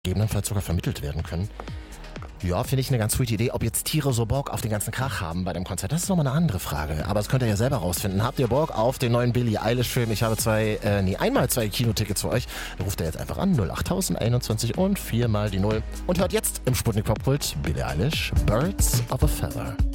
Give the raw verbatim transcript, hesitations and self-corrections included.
gegebenenfalls sogar vermittelt werden können. Ja, finde ich eine ganz gute Idee. Ob jetzt Tiere so Bock auf den ganzen Krach haben bei dem Konzert, das ist nochmal eine andere Frage. Aber das könnt ihr ja selber rausfinden. Habt ihr Bock auf den neuen Billie Eilish-Film? Ich habe zwei, äh, nee, einmal zwei Kinotickets für euch. Dann ruft ihr jetzt einfach an, null acht null eins eins und viermal die Null. Und hört jetzt im Sputnik Popkult Billie Eilish, Birds of a Feather.